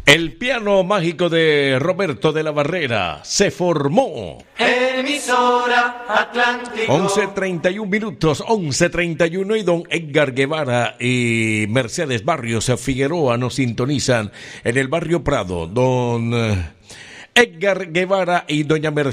El piano mágico de Roberto de la Barrera se formó. Emisora Atlántico. 11:31 minutos, 11:31 y don Edgar Guevara y Mercedes Barrios Figueroa nos sintonizan en el barrio Prado. Don Edgar Guevara y doña Mercedes